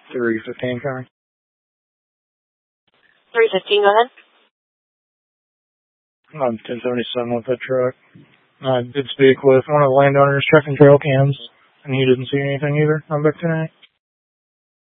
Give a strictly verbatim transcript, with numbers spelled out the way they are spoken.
three fifteen coming. three fifteen, go ahead. I'm ten seventy-seven with that truck. I did speak with one of the landowners checking trail cams, and he didn't see anything either on back tonight.